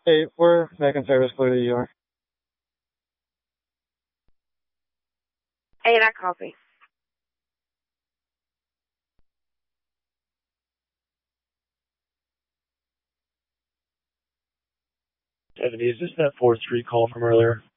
Hey, we're making service clear to ER. Hey, that coffee. Ebony, is this that 4-3 call from earlier?